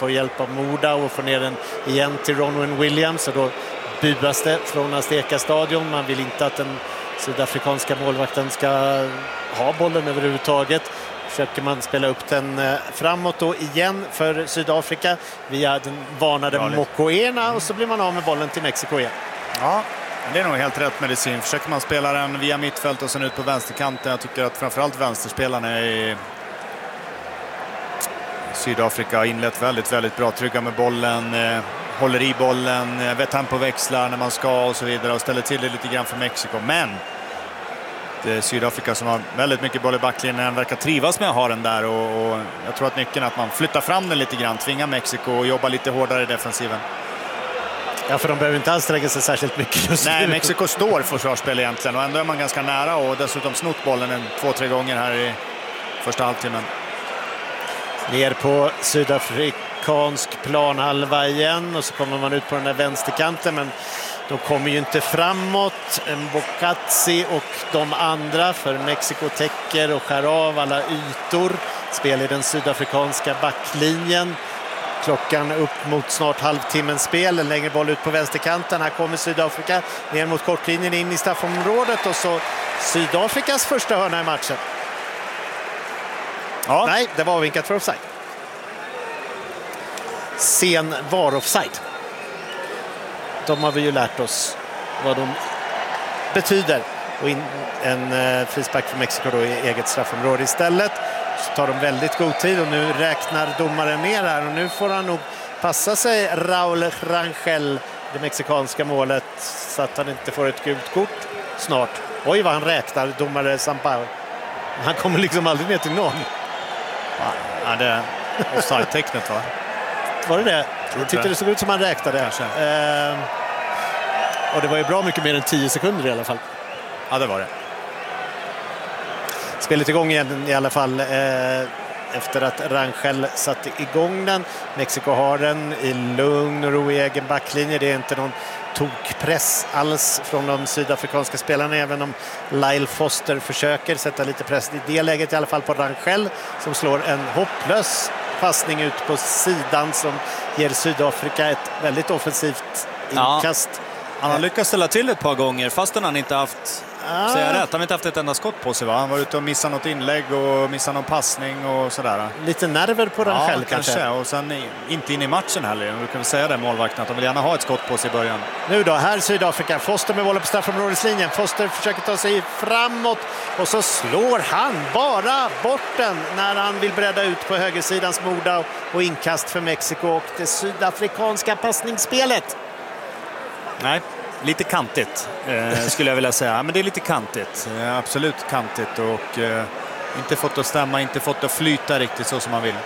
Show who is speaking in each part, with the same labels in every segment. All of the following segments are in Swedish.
Speaker 1: får hjälp av Moda och får ner den igen till Ronwen Williams, och då buas det från Azteca stadion. Man vill inte att den sydafrikanska målvakten ska ha bollen överhuvudtaget. Försöker man spela upp den framåt då igen för Sydafrika via den varnade Mokoena, och så blir man av med bollen till Mexiko igen.
Speaker 2: Ja, det är nog helt rätt medicin. Försöker man spela den via mittfält och sen ut på vänsterkanten. Jag tycker att framförallt vänsterspelarna i Sydafrika har inlett väldigt, väldigt bra. Trygga med bollen, håller i bollen, vet tempoväxlar när man ska och så vidare, och ställer till det lite grann för Mexiko. Men det är Sydafrika som har väldigt mycket boll i backlinjen, verkar trivas med att ha den där, och jag tror att nyckeln är att man flyttar fram den lite grann, tvingar Mexiko och jobba lite hårdare i defensiven.
Speaker 1: Ja, för de behöver inte anstränga sig särskilt mycket just nu.
Speaker 2: Nej, Mexiko står försvarsspel egentligen, och ändå är man ganska nära, och dessutom snott bollen 2-3 gånger här i första halvtimmen.
Speaker 1: Ner på sydafrikansk planhalva igen, och så kommer man ut på den där vänsterkanten, men de kommer ju inte framåt. Mbokatsi och de andra, för Mexiko täcker och skär av alla ytor. Spel i den sydafrikanska backlinjen. Klockan upp mot snart halvtimmens spel. En längre boll ut på vänsterkanten. Här kommer Sydafrika ner mot kortlinjen in i straffområdet, och så Sydafrikas första hörna i matchen. Ja. Nej, det var vinkat för offside. Sen var offside. De har vi ju lärt oss vad de betyder. Och en frispark för Mexiko då i eget straffområde istället. Så tar de väldigt god tid, och nu räknar domaren ner här. Och nu får han nog passa sig, Raúl Rangel, det mexikanska målet, så att han inte får ett gult kort snart. Oj, vad han räknar, domare Sampaio. Han kommer liksom aldrig ner till någon.
Speaker 2: Ja, det är offside-tecknet, va?
Speaker 1: Var det det? Jag tyckte det såg ut som han räknade. Och det var ju bra mycket mer än 10 sekunder i alla fall.
Speaker 2: Ja, det var det.
Speaker 1: Spelet igång igen i alla fall efter att Rangel satte igång den. Mexiko har den i lugn och ro i egen backlinje. Det är inte någon tokpress alls från de sydafrikanska spelarna, även om Lyle Foster försöker sätta lite press i det läget, i alla fall på Rangel, som slår en hopplös passning ut på sidan som ger Sydafrika ett väldigt offensivt inkast.
Speaker 2: Ja, han har lyckats ställa till ett par gånger fastän han inte haft, säger jag rätt, han har inte haft ett enda skott på sig, va? Han var ute och missade något inlägg och missade någon passning och sådär.
Speaker 1: Lite nerver på den själv kanske.
Speaker 2: Och sen inte in i matchen heller. Vi kan väl säga det, målvakten, att de vill gärna ha ett skott på sig i början.
Speaker 1: Nu då, här Sydafrika. Foster med bollen på straffområdeslinjen. Foster försöker ta sig framåt, och så slår han bara bort den när han vill bredda ut på högersidans Moda, och inkast för Mexiko och det sydafrikanska passningsspelet.
Speaker 2: Nej, lite kantigt skulle jag vilja säga. Men det är lite kantigt, absolut kantigt, och inte fått att stämma, inte fått att flyta riktigt så som man vill.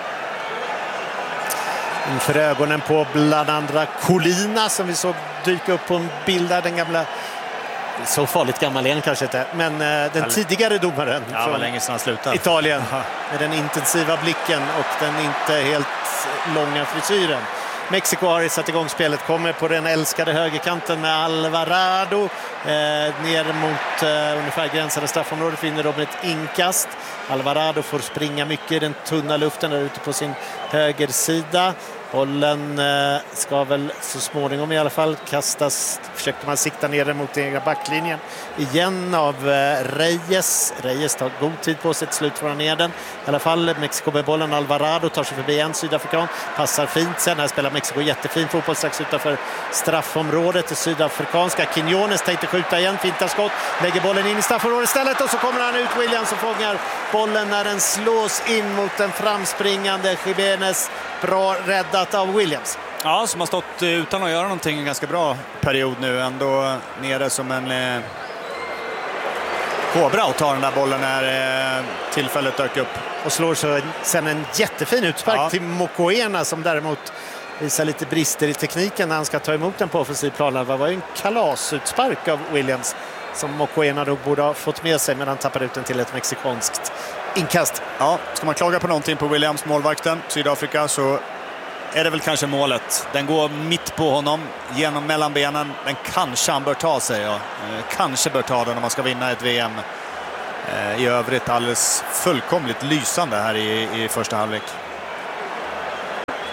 Speaker 1: Inför ögonen på bland andra Colina, som vi såg dyka upp på en bild där, den gamla, så farligt gammal igen kanske inte, men den tidigare domaren
Speaker 2: från länge sedan slutat.
Speaker 1: Italien, med den intensiva blicken och den inte helt långa frisyren. Mexiko har satt igång spelet, kommer på den älskade högerkanten med Alvarado ner mot ungefär gränsade straffområdet, finner de ett inkast. Alvarado får springa mycket i den tunna luften där ute på sin högersida. Bollen ska väl så småningom i alla fall kastas, försökte man sikta ner den mot den egna backlinjen igen av Reyes. Reyes tar god tid på sig, till slut får han ner den. I alla fall Mexiko med bollen, Alvarado tar sig förbi en sydafrikan, passar fint sen. Här spelar Mexiko jättefin fotboll strax utanför straffområdet. Det sydafrikanska Quiñones tänkte skjuta igen, fintar skott, lägger bollen in i straffområdet istället, och så kommer han ut, Williams, och fångar bollen när den slås in mot den framspringande Jiménez. Bra räddat av Williams.
Speaker 2: Ja, som har stått utan att göra någonting en ganska bra period nu. Ändå nere som en kobra och tar den där bollen när tillfället dök upp.
Speaker 1: Och slår så sen en jättefin utspark till Mokoena, som däremot visar lite brister i tekniken när han ska ta emot den på offensiv plan. Det var ju en kalasutspark av Williams som Mokoena då borde ha fått med sig, men han tappar ut den till ett mexikanskt inkast.
Speaker 2: Ja, ska man klaga på någonting på Williams, målvakten Sydafrika, så är det väl kanske målet. Den går mitt på honom, genom mellan benen. Den kanske han bör ta sig. Ja. Kanske bör ta den om man ska vinna ett VM. I övrigt alldeles fullkomligt lysande här i första halvlek.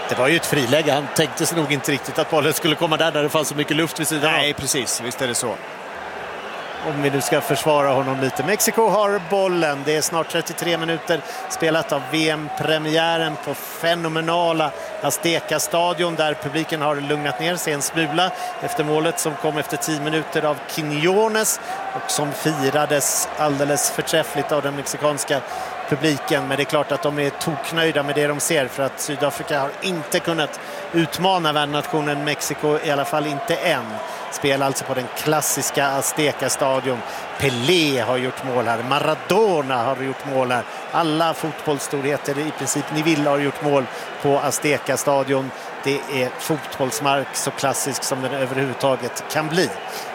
Speaker 1: Det var ju ett friläge. Han tänkte sig nog inte riktigt att bollen skulle komma där det fanns så mycket luft vid sidan.
Speaker 2: Nej, precis. Visst är det så.
Speaker 1: Om vi nu ska försvara honom lite. Mexiko har bollen. Det är snart 33 minuter spelat av VM-premiären på fenomenala Azteca-stadion där publiken har lugnat ner sig en smula efter målet som kom efter 10 minuter av Quiñones och som firades alldeles förträffligt av den mexikanska publiken. Men det är klart att de är toknöjda med det de ser, för att Sydafrika har inte kunnat utmana värdnationen Mexiko, i alla fall inte än. Spelar alltså på den klassiska Azteca-stadion. Pelé har gjort mål här, Maradona har gjort mål här. Alla fotbollsstorheter, i princip Niville, har gjort mål på Azteca-stadion. Det är fotbollsmark så klassisk som den överhuvudtaget kan bli.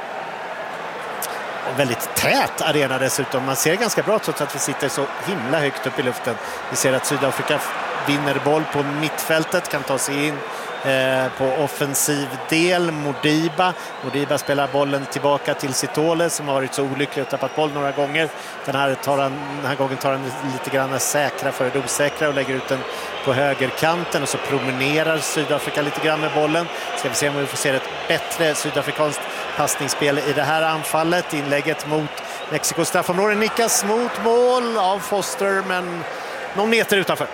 Speaker 1: Och väldigt tät arena dessutom. Man ser ganska bra trots att vi sitter så himla högt upp i luften. Vi ser att Sydafrika vinner boll på mittfältet, kan ta sig in på offensiv del. Modiba spelar bollen tillbaka till Sitole som har varit så olycklig och tappat boll några gånger. Den här gången tar han lite grann säkra för det osäkra och lägger ut den på högerkanten, och så promenerar Sydafrika lite grann med bollen. Ska vi se om vi får se ett bättre sydafrikanskt passningsspel i det här anfallet. Inlägget mot Mexikos straffområde nickas mot mål av Foster, men någon meter utanför.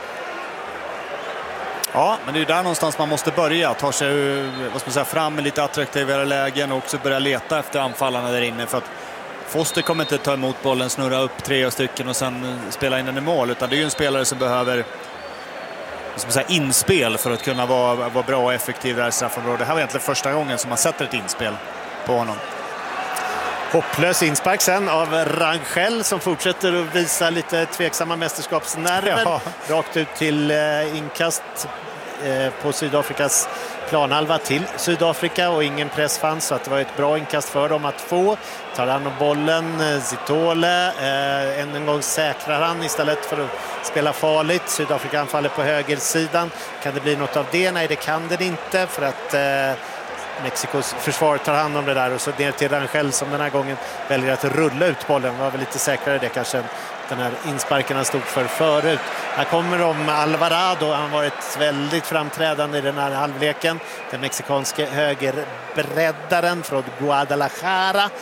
Speaker 2: Ja, men det är ju där någonstans man måste börja. Ta sig fram med lite attraktivare lägen och också börja leta efter anfallarna där inne. För att Foster kommer inte ta emot bollen, snurra upp 3 stycken och sen spela in den i mål. Utan det är ju en spelare som behöver inspel för att kunna vara bra och effektiv där i straffområdet. Det här var egentligen första gången som man sätter ett inspel på honom.
Speaker 1: Hopplös inspark sen av Rangel som fortsätter att visa lite tveksamma mästerskapsnerver. Ja. Rakt ut till inkast på Sydafrikas planhalva till Sydafrika, och ingen press fanns, så att det var ett bra inkast för dem att få. Tar han om bollen, Sitole, en gång säkrar han istället för att spela farligt. Sydafrika anfaller på högersidan. Kan det bli något av det? Nej, det kan det inte, för att Mexikos försvar tar hand om det där, och så ner till Rangel som den här gången väljer att rulla ut bollen. Var väl lite säkrare det kanske den här insparken han stod för förut. Här kommer de Alvarado. Han har varit väldigt framträdande i den här halvleken. Den mexikanske högerbreddaren från Guadalajara.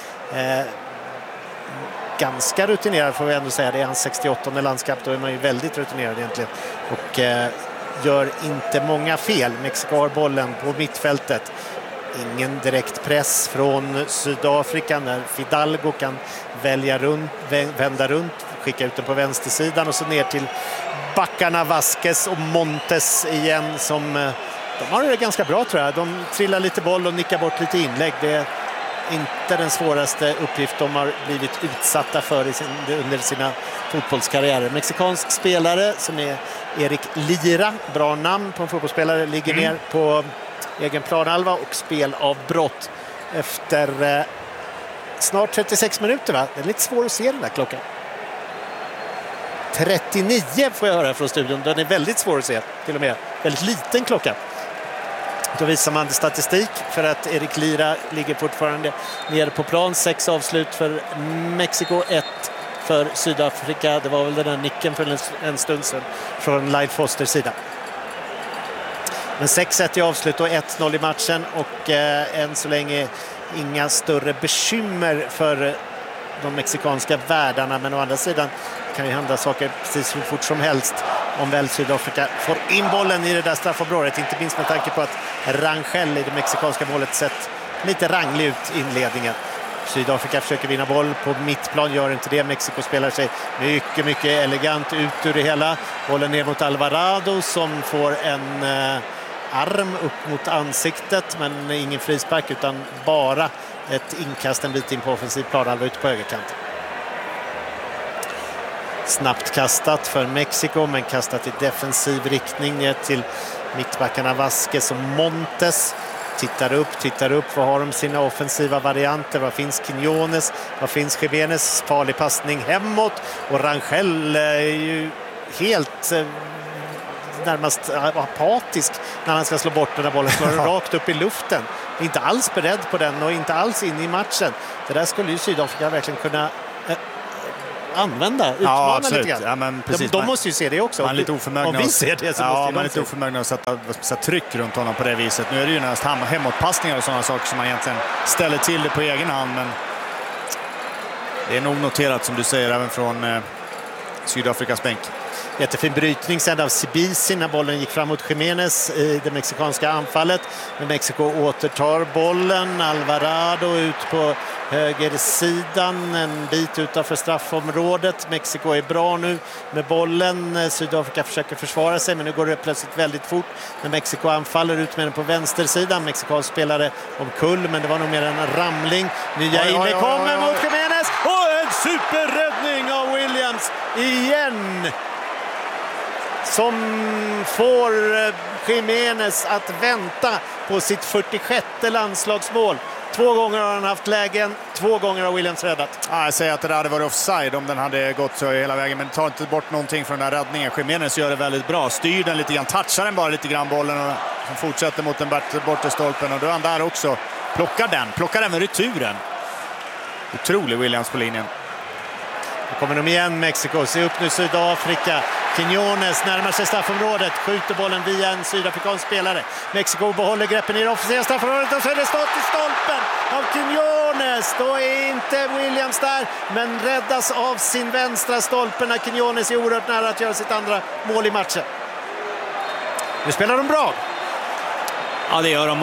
Speaker 1: Ganska rutinerad får vi ändå säga. Det är hans 68:e landskamp. Då är man ju väldigt rutinerad egentligen. Och gör inte många fel. Mexiko har bollen på mittfältet. Ingen direkt press från Sydafrika när Fidalgo kan vända runt, skicka ut den på vänstersidan och så ner till backarna Vasquez och Montes igen, som de har det ganska bra tror jag. De trillar lite boll och nickar bort lite inlägg. Det är inte den svåraste uppgift de har blivit utsatta för under sina fotbollskarriärer. Mexikansk spelare som är Erik Lira, bra namn på en fotbollsspelare, ligger ner på egen planhalva och spelavbrott efter snart 36 minuter, va? Det är lite svårt att se den där klockan. 39 får jag höra från studion. Den är väldigt svår att se, till och med väldigt liten klocka. Då visar man statistik för att Erik Lira ligger fortfarande nere på plan. 6 avslut för Mexiko, 1 för Sydafrika. Det var väl den där nicken för en stund sedan från Live Fosters sida. Men 6-1 i avslut och 1-0 i matchen, och än så länge inga större bekymmer för de mexikanska värdarna. Men å andra sidan kan ju hända saker precis så fort som helst om väl Sydafrika får in bollen i det där straffområdet. Inte minst med tanke på att Rangel i det mexikanska målet sett lite ranglig ut inledningen. Sydafrika försöker vinna boll på mittplan, gör inte det. Mexiko spelar sig mycket elegant ut ur det hela. Bollen ner mot Alvarado som får en arm upp mot ansiktet, men ingen frispark utan bara ett inkast en bit in på offensiv planhalva ute på högerkanten. Snabbt kastat för Mexiko, men kastat i defensiv riktning ner till mittbackarna Vasquez och Montes. Tittar upp, vad har de sina offensiva varianter? Vad finns Quiñones? Vad finns Jiménez? Farlig passning hemåt, och Rangel är ju helt närmast apatisk när han ska slå bort den här bollen. Slår den rakt upp i luften. Inte alls beredd på den och inte alls in i matchen. Det där skulle ju Sydafrika verkligen kunna använda, utmana lite grann.
Speaker 2: Ja, men precis.
Speaker 1: De måste ju se det också.
Speaker 2: Man är lite oförmögna.
Speaker 1: Om vi ser det så måste
Speaker 2: man är lite oförmögna att sätta tryck runt honom på det viset. Nu är det ju näst hemåtpassningar och sådana saker som man egentligen ställer till det på egen hand, men det är nog noterat som du säger även från Sydafrikas bänk.
Speaker 1: Jättefin brytning sen av Sibisi när bollen gick fram mot Jiménez i det mexikanska anfallet. Men Mexiko återtar bollen. Alvarado ut på högersidan, en bit utanför straffområdet. Mexiko är bra nu med bollen. Sydafrika försöker försvara sig, men nu går det plötsligt väldigt fort. När Mexiko anfaller ut med den på vänstersidan. Mexikansk spelare omkull, men det var nog mer en ramling. Nya inne kommer mot Jiménez. Och en superräddning av Williams igen, som får Jiménez att vänta på sitt 46:e landslagsmål. 2 gånger har han haft lägen, 2 gånger har Williams räddat.
Speaker 2: Jag säger att det där hade varit offside om den hade gått så hela vägen, men tar inte bort någonting från den här räddningen. Jiménez gör det väldigt bra, styr den lite grann, touchar den bara lite grann bollen och fortsätter mot den bortre stolpen, och då är han där också. Plockar även returen. Otrolig Williams på linjen.
Speaker 1: Nu kommer de igen, Mexiko. Se upp nu Sydafrika. Quiñones närmar sig straffområdet, skjuter bollen via en sydafrikansk spelare. Mexiko behåller greppen i det offensiva straffområdet och så är det stått i stolpen av Quiñones. Då är inte Williams där, men räddas av sin vänstra stolpe när Quiñones är oerhört nära att göra sitt andra mål i matchen. Nu spelar de bra.
Speaker 2: Ja, det gör de,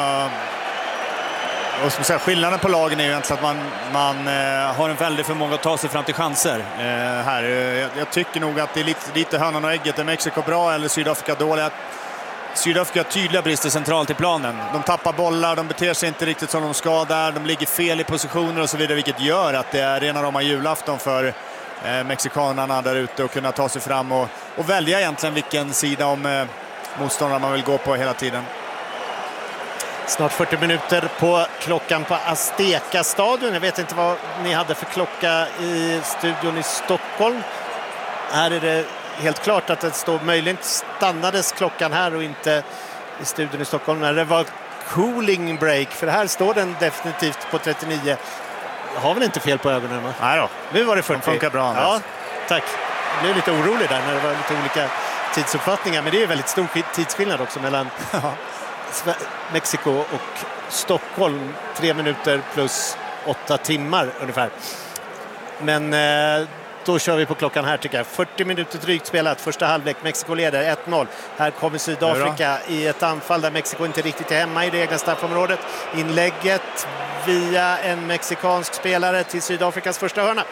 Speaker 2: och som säger, skillnaden på lagen är ju egentligen att man har en väldig förmåga att ta sig fram till chanser. Här. Jag tycker nog att det är lite hönan och ägget. Är Mexiko bra eller Sydafrika dåliga? Sydafrika har tydliga brister centralt i planen. De tappar bollar, de beter sig inte riktigt som de ska där. De ligger fel i positioner och så vidare, vilket gör att det är rena rama julafton för mexikanerna där ute att kunna ta sig fram och välja egentligen vilken sida om motståndaren man vill gå på hela tiden.
Speaker 1: Snart 40 minuter på klockan på Azteca-stadion. Jag vet inte vad ni hade för klocka i studion i Stockholm. Här är det helt klart att det står, möjligen stannades klockan här och inte i studion i Stockholm när det var cooling break. För här står den definitivt på 39. Jag har väl inte fel på ögonen, va?
Speaker 2: Nej då.
Speaker 1: Nu var det 40.
Speaker 2: Det funkar bra.
Speaker 1: Ja, tack. Jag blev lite orolig där när det var lite olika tidsuppfattningar. Men det är väldigt stor tidsskillnad också mellan Mexiko och Stockholm. 3 minuter plus 8 timmar ungefär. Men då kör vi på klockan här tycker jag. 40 minuter drygt spelat. Första halvlek. Mexiko leder 1-0. Här kommer Sydafrika i ett anfall där Mexiko inte riktigt är hemma i det egna straffområdet. Inlägget via en mexikansk spelare till Sydafrikas första hörna.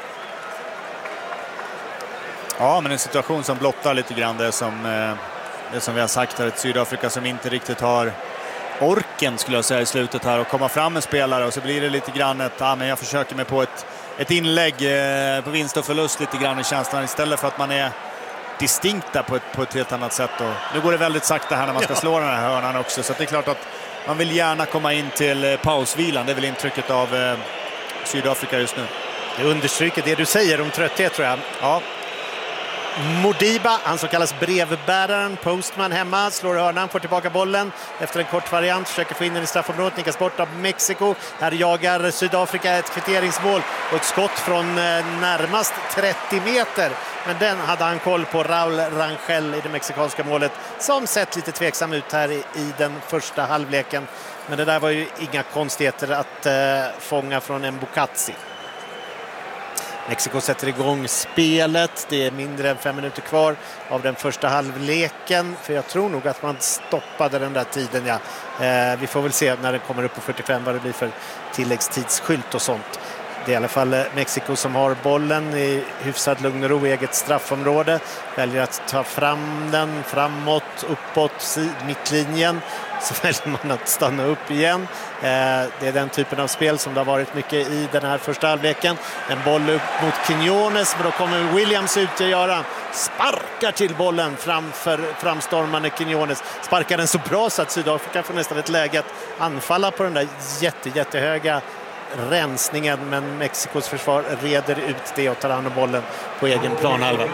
Speaker 2: Ja, men en situation som blottar lite grann det som vi har sagt här. Ett Sydafrika som inte riktigt har orken, skulle jag säga, i slutet här och komma fram med spelare, och så blir det lite grann men jag försöker mig på ett inlägg på vinst och förlust lite grann i känslan, istället för att man är distinkta på ett helt annat sätt. Och nu går det väldigt sakta här när man ska slå den här hörnan också, så det är klart att man vill gärna komma in till pausvilan. Det är väl intrycket av Sydafrika just nu.
Speaker 1: Det understryker det du säger om trötthet, tror jag.
Speaker 2: Ja.
Speaker 1: Modiba, han som kallas brevbäraren, postman hemma, slår hörnan, får tillbaka bollen efter en kort variant, försöker få in den i straffområdet, nickas bort av Mexiko. Här jagar Sydafrika ett kvitteringsmål och ett skott från närmast 30 meter. Men den hade han koll på, Raul Rangel i det mexikanska målet, som sett lite tveksam ut här i den första halvleken. Men det där var ju inga konstigheter att fånga från en Bukatsi. Mexiko sätter igång spelet. Det är mindre än 5 minuter kvar av den första halvleken. För jag tror nog att man stoppade den där tiden. Ja. Vi får väl se när det kommer upp på 45 vad det blir för tilläggstidsskylt och sånt. Det är i alla fall Mexiko som har bollen i hyfsad lugn och ro i eget straffområde. Väljer att ta fram den framåt, uppåt, mittlinjen. Så väljer man att stanna upp igen. Det är den typen av spel som det har varit mycket i den här första halvleken. En boll upp mot Quiñones, men då kommer Williams ut och göra. Sparkar till bollen framför framstormande Quiñones. Sparkar den så bra så att Sydafrika får nästan ett läge att anfalla på den där jättehöga rensningen, men Mexikos försvar reder ut det och tar hand om bollen på egen planhalva.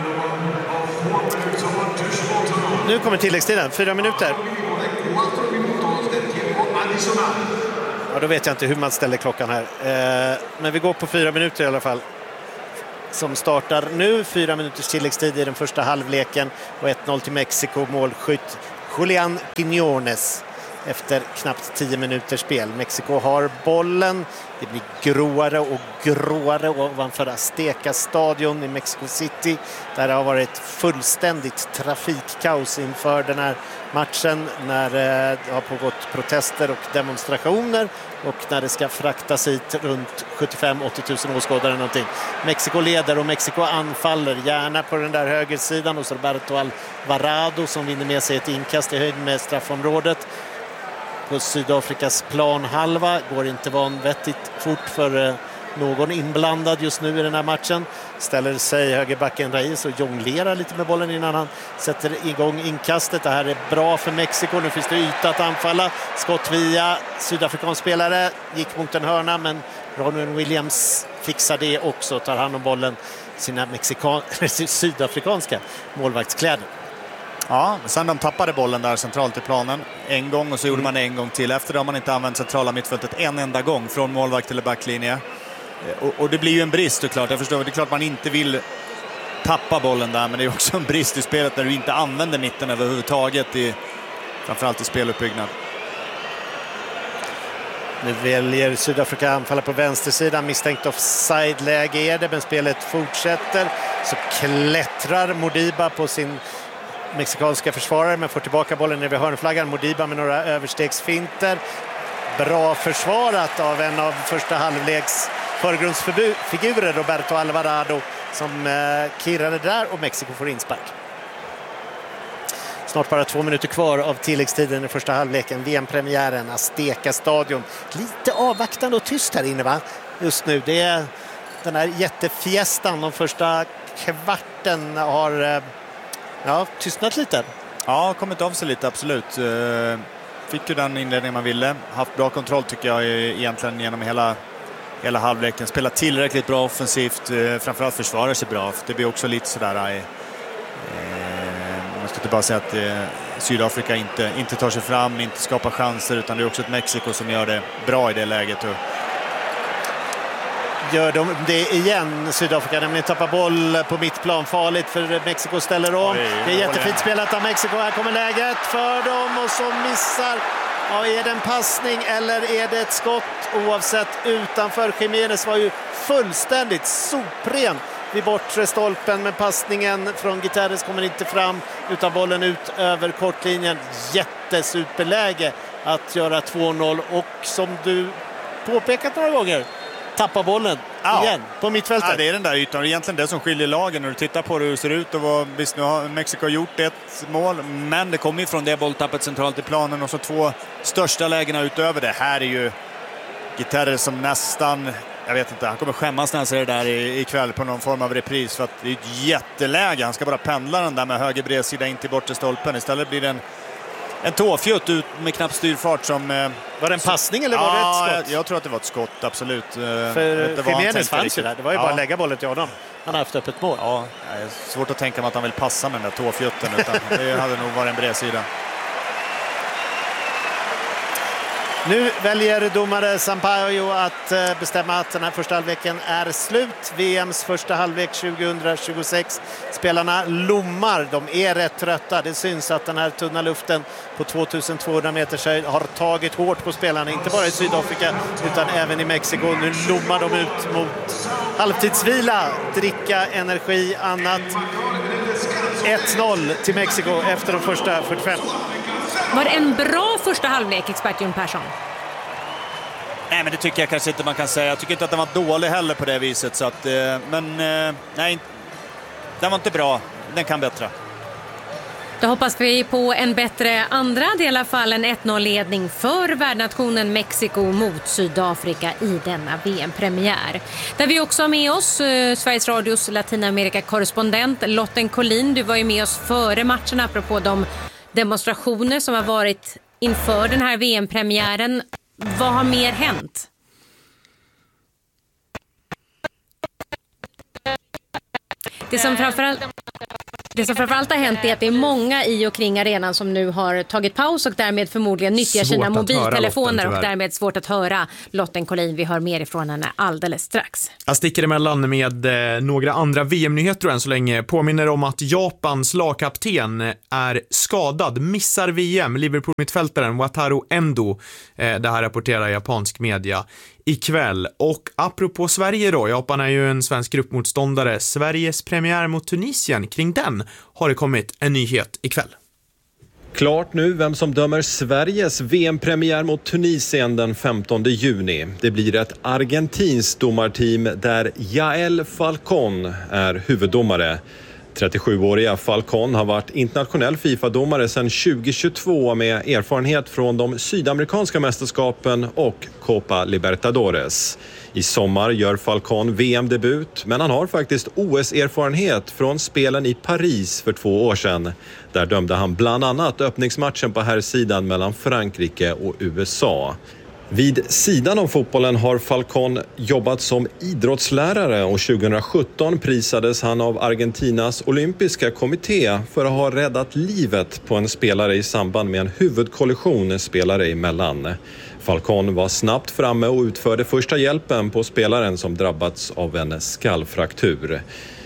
Speaker 1: Nu kommer tilläggstiden, 4 minuter. Ja, då vet jag inte hur man ställer klockan här. Men vi går på 4 minuter i alla fall. som startar nu. 4 minuters tilläggstid i den första halvleken och 1-0 till Mexiko. Målskytt Julián Quiñones efter knappt 10 minuters spel. Mexiko har bollen. Det blir gråare ovanför Azteca stadion i Mexico City. Där det har varit fullständigt trafikkaos inför den här matchen. När det har pågått protester och demonstrationer. Och när det ska fraktas hit runt 75-80 000 åskådare någonting. Mexiko leder och Mexiko anfaller gärna på den där högersidan. Och så Roberto Alvarado som vinner med sig ett inkast i höjd med straffområdet. På Sydafrikas planhalva går inte vanvettigt fort för någon inblandad just nu i den här matchen. Ställer sig högerbacken Reyes och jonglerar lite med bollen innan han sätter igång inkastet. Det här är bra för Mexiko. Nu finns det yta att anfalla. Skott via sydafrikansk spelare. Gick mot en hörna men Ronwen Williams fixar det också. Tar hand om bollen sina sydafrikanska målvaktskläder.
Speaker 2: Ja, sen de tappade bollen där centralt i planen en gång och så gjorde man det en gång till. Efter det har man inte använt centrala mittfältet en enda gång från målvakt till backlinje. Och det blir ju en brist såklart. Jag förstår, det är klart man inte vill tappa bollen där, men det är också en brist i spelet när du inte använder mitten överhuvudtaget, framförallt i speluppbyggnad.
Speaker 1: Nu väljer Sydafrika anfalla på vänstersidan. Misstänkt offside-läge är det, men spelet fortsätter. Så klättrar Modiba på sin mexikanska försvarare men får tillbaka bollen ner vid hörnflaggan. Modiba med några överstegsfinter. Bra försvarat av en av första halvleks förgrundsfigurer, Roberto Alvarado, som kirrade där och Mexiko får inspark. Snart bara 2 minuter kvar av tilläggstiden i första halvleken. VM-premiären, Azteca stadion. Lite avvaktande och tyst här inne va? Just nu. Det är den här jättefiestan. De första kvarten har tystnat lite.
Speaker 2: Ja, kommit av sig lite, absolut. Fick ju den inledning man ville. Haft bra kontroll tycker jag egentligen genom hela halvleken. Spelat tillräckligt bra offensivt. Framförallt försvarar sig bra. Det blir också lite sådär... Man ska inte bara säga att Sydafrika inte tar sig fram, inte skapar chanser, utan det är också ett Mexiko som gör det bra i det läget.
Speaker 1: Gör de det igen, Sydafrika, nämligen tappar boll på mittplan, farligt för Mexiko ställer om. Det är jättefint spelat av Mexiko, här kommer läget för dem och så missar. Ja, är det en passning eller är det ett skott? Oavsett, utanför. Jiménez var ju fullständigt sopren vid bortre stolpen, men passningen från Guterres kommer inte fram utan bollen ut över kortlinjen. Jättesuperläge att göra 2-0 och som du påpekat några gånger, tappa bollen igen på mittfältet.
Speaker 2: Ja, det är den där ytan. Det är egentligen det som skiljer lagen när du tittar på hur det ser ut. Och visst, nu har Mexiko gjort ett mål, men det kommer ifrån det bolltappet centralt i planen och så 2 största lägena utöver det. Här är ju Guterres som nästan, jag vet inte, han kommer skämmas när han ser det där ikväll på någon form av repris, för att det är ett jätteläge. Han ska bara pendla den där med höger bredsida in till bortre stolpen. Istället blir det en tåfjutt ut med knapp styrfart som...
Speaker 1: Var det en passning eller var det ett skott?
Speaker 2: Jag tror att det var ett skott, absolut.
Speaker 1: För Jiménez fanns ju där. Det var ju bara att lägga bollen till honom. Han har haft öppet mål.
Speaker 2: Ja, det är svårt att tänka mig att han vill passa med den där tåfjutten, utan det hade nog varit en bredsida.
Speaker 1: Nu väljer domare Sampaio att bestämma att den här första halvleken är slut. VMs första halvlek 2026. Spelarna lommar, de är rätt trötta. Det syns att den här tunna luften på 2200 meters höjd har tagit hårt på spelarna. Inte bara i Sydafrika utan även i Mexiko. Nu lommar de ut mot halvtidsvila, dricka energi, annat. 1-0 till Mexiko efter de första 45.
Speaker 3: Var det en bra första halvlek, expert Jon Persson?
Speaker 2: Nej, men det tycker jag kanske inte man kan säga. Jag tycker inte att den var dålig heller på det viset. Så att, men nej, den var inte bra. Den kan bättre.
Speaker 3: Då hoppas vi på en bättre andra del av fallen 1-0-ledning för värdnationen Mexiko mot Sydafrika i denna VM-premiär. Där vi också har med oss Sveriges Radios Latinamerika-korrespondent Lotten Collin. Du var ju med oss före matchen apropå de demonstrationer som har varit inför den här VM-premiären. Vad har mer hänt? Det som framförallt... Det som framförallt har hänt är att det är många i och kring arenan som nu har tagit paus och därmed förmodligen nyttjar sina mobiltelefoner och därmed svårt att höra Lotten Collin. Vi hör mer ifrån henne alldeles strax.
Speaker 4: Jag sticker emellan med några andra VM-nyheter än så länge. Påminner om att Japans lagkapten är skadad, missar VM. Liverpool-mittfältaren Wataru Endo. Det här rapporterar japansk media ikväll. Och apropå Sverige då, Japan är ju en svensk gruppmotståndare. Sveriges premiär mot Tunisien, kring den har det kommit en nyhet ikväll.
Speaker 5: Klart nu vem som dömer Sveriges VM-premiär mot Tunisien den 15 juni. Det blir ett argentinskt domarteam där Yael Falcón är huvuddomare. 37-åriga Falcón har varit internationell FIFA-domare sedan 2022 med erfarenhet från de sydamerikanska mästerskapen och Copa Libertadores. I sommar gör Falcón VM-debut, men han har faktiskt OS-erfarenhet från spelen i Paris för 2 år sedan. Där dömde han bland annat öppningsmatchen på herrsidan mellan Frankrike och USA. Vid sidan av fotbollen har Falcón jobbat som idrottslärare och 2017 prisades han av Argentinas olympiska kommitté för att ha räddat livet på en spelare i samband med en huvudkollision spelare emellan. Falcón var snabbt framme och utförde första hjälpen på spelaren som drabbats av en skallfraktur.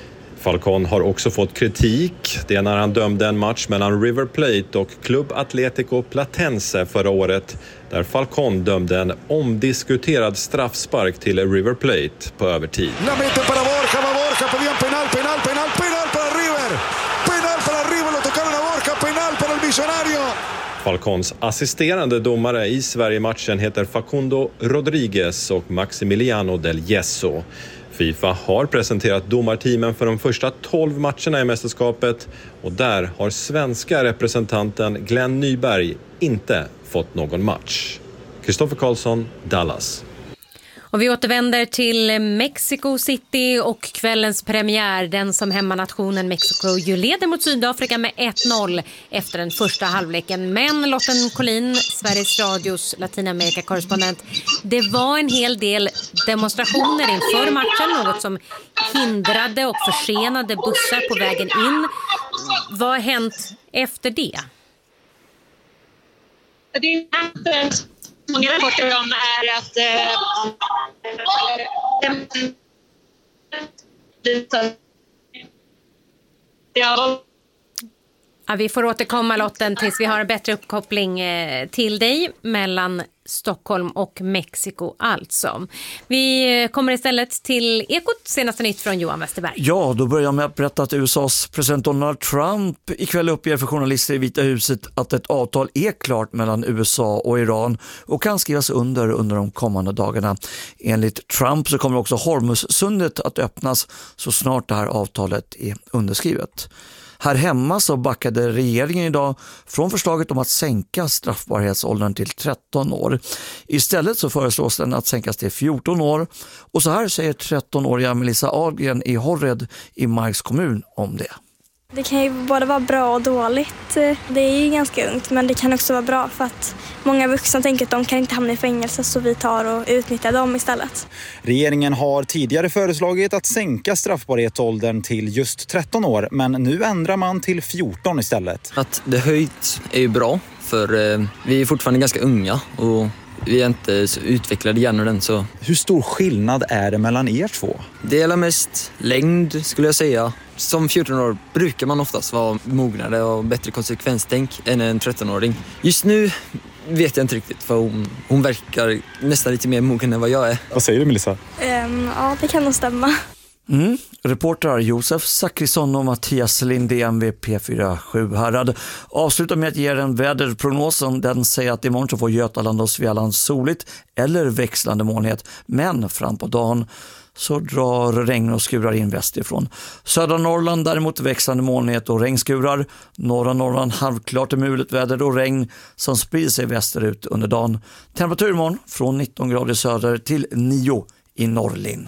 Speaker 5: Falcón har också fått kritik. Det är när han dömde en match mellan River Plate och Club Atlético Platense förra året, där Falcón dömde en omdiskuterad straffspark till River Plate på övertid.
Speaker 6: La mete para Borja, pedían penal para River. Penal para River, lo tocaron a Borja, penal para el Millonario.
Speaker 5: Falcóns assisterande domare i Sverige-matchen heter Facundo Rodriguez och Maximiliano del Yesso. FIFA har presenterat domarteamen för de första 12 matcherna i mästerskapet och där har svenska representanten Glenn Nyberg inte fått någon match. Kristoffer Karlsson, Dallas.
Speaker 3: Och vi återvänder till Mexico City och kvällens premiär. Den som hemmanationen Mexiko ju leder mot Sydafrika med 1-0 efter den första halvleken. Men Lotten Collin, Sveriges Radios Latinamerika-korrespondent, det var en hel del demonstrationer inför matchen. Något som hindrade och försenade bussar på vägen in. Vad har hänt efter det?
Speaker 7: Det är inte många rapporter om är att
Speaker 3: Ja, vi får återkomma, Lotten, tills vi har en bättre uppkoppling till dig mellan Stockholm och Mexiko alltså. Vi kommer istället till Ekot, senaste nytt från Johan Westerberg.
Speaker 8: Ja, då börjar jag med att berätta att USAs president Donald Trump ikväll uppger för journalister i Vita huset att ett avtal är klart mellan USA och Iran och kan skrivas under de kommande dagarna. Enligt Trump så kommer också Hormuzsundet att öppnas så snart det här avtalet är underskrivet. Här hemma så backade regeringen idag från förslaget om att sänka straffbarhetsåldern till 13 år. Istället så föreslås den att sänkas till 14 år. Och så här säger 13-åriga Melissa Ahlgren i Horred i Marks kommun om det.
Speaker 9: Det kan ju både vara bra och dåligt. Det är ju ganska ungt, men det kan också vara bra för att många vuxna tänker att de kan inte hamna i fängelse, så vi tar och utnyttjar dem istället.
Speaker 10: Regeringen har tidigare föreslagit att sänka straffbarhetsåldern till just 13 år, men nu ändrar man till 14 istället.
Speaker 11: Att det höjt är ju bra, för vi är fortfarande ganska unga och vi är inte så utvecklade hjärnan. Så.
Speaker 10: Hur stor skillnad är det mellan er två?
Speaker 11: Det är mest längd, skulle jag säga. Som 14 år brukar man oftast vara mognare och bättre konsekvenstänk än en 13-åring. Just nu vet jag inte riktigt, för hon verkar nästan lite mer mogen än vad jag är.
Speaker 10: Vad säger du, Melissa?
Speaker 9: Ja, det kan nog stämma.
Speaker 8: Reportrar Josef Zachrisson och Mattias Lindén vid P4 Sjuhärad avslutar med att ge en väderprognos. Den säger att imorgon så får Götaland och Svealand soligt eller växlande molnighet, men fram på dagen så drar regn och skurar in västerifrån. Södra Norrland däremot växlande molnighet och regnskurar. Norra Norrland halvklart och mulet väder och regn som sprider sig västerut under dagen. Temperatur imorgon från 19 grader söder till 9 i Norrland.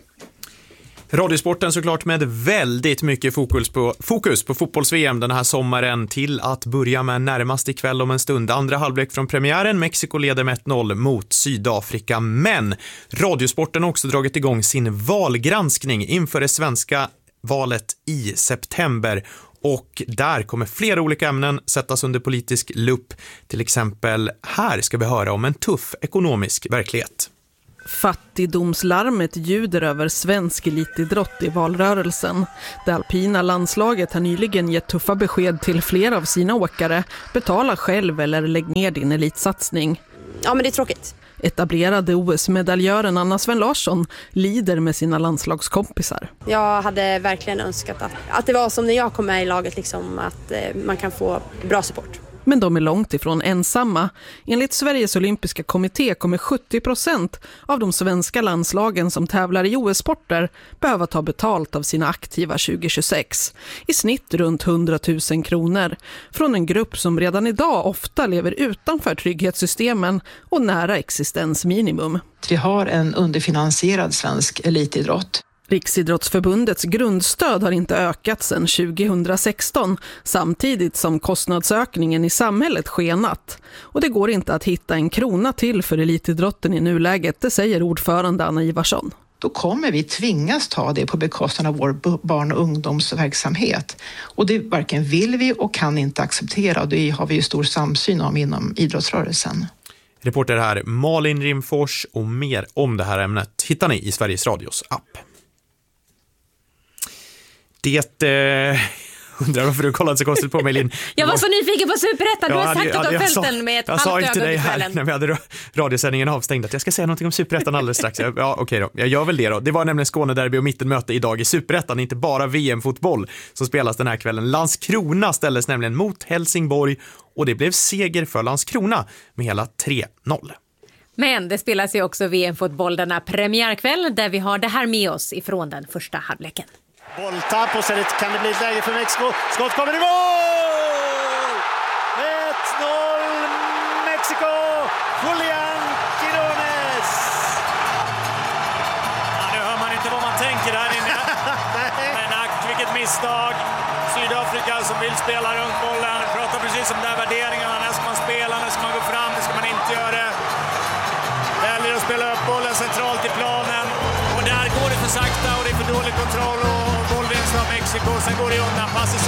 Speaker 4: Radiosporten såklart med väldigt mycket fokus på fotbolls-VM den här sommaren, till att börja med närmast ikväll om en stund. Andra halvlek från premiären, Mexiko leder med 1-0 mot Sydafrika. Men Radiosporten har också dragit igång sin valgranskning inför det svenska valet i september. Och där kommer flera olika ämnen sättas under politisk lupp. Till exempel här ska vi höra om en tuff ekonomisk verklighet.
Speaker 12: Fattigdomslarmet ljuder över svensk elitidrott i valrörelsen. Det alpina landslaget har nyligen gett tuffa besked till flera av sina åkare. Betala själv eller lägg ner din elitsatsning.
Speaker 13: Ja, men det är tråkigt.
Speaker 12: Etablerade OS-medaljören Anna Sven Larsson lider med sina landslagskompisar.
Speaker 13: Jag hade verkligen önskat att det var som när jag kom med i laget, liksom, att man kan få bra support.
Speaker 12: Men de är långt ifrån ensamma. Enligt Sveriges olympiska kommitté kommer 70% av de svenska landslagen som tävlar i OS-sporter behöva ta betalt av sina aktiva 2026. I snitt runt 100 000 kronor. Från en grupp som redan idag ofta lever utanför trygghetssystemen och nära existensminimum.
Speaker 14: Vi har en underfinansierad svensk elitidrott.
Speaker 12: Riksidrottsförbundets grundstöd har inte ökat sedan 2016, samtidigt som kostnadsökningen i samhället skenat. Och det går inte att hitta en krona till för elitidrotten i nuläget, det säger ordförande Anna Ivarsson.
Speaker 14: Då kommer vi tvingas ta det på bekostnad av vår barn- och ungdomsverksamhet. Och det varken vill vi och kan inte acceptera, och det har vi ju stor samsyn om inom idrottsrörelsen.
Speaker 4: Reporter här Malin Rimfors, och mer om det här ämnet hittar ni i Sveriges Radios app. Undrar varför du kollade så konstigt på mig, Linn.
Speaker 3: Jag var så nyfiken på Superettan. Du har sagt att du har följt den med ett halvt öga.
Speaker 4: Jag sa inte dig här när vi hade radiosändningen avstängd att jag ska säga någonting om Superettan alldeles strax. Ja, okej då. Jag gör väl det då. Det var nämligen Skånederby och mittenmöte idag i Superettan, inte bara VM-fotboll som spelas den här kvällen. Landskrona ställdes nämligen mot Helsingborg och det blev seger för Landskrona med hela 3-0.
Speaker 3: Men det spelas ju också VM-fotboll denna premiärkväll där vi har det här med oss ifrån den första halvleken.
Speaker 1: Bolltapp och så kan det bli ett läge för Mexiko. Skott kommer i mål! 1-0 Mexiko! Julián Quirones!
Speaker 2: Ja, nu hör man inte vad man tänker där inne. Men vilket misstag. Sydafrika som vill spela runt bollen. Pratar precis om där värderingarna. När ska man spela, när ska man gå fram, när ska man inte göra det. Väljer att spela upp bollen centralt i planen. Och där går det för sakta och det är för dålig kontroll. Mexiko, sen går det undan, passes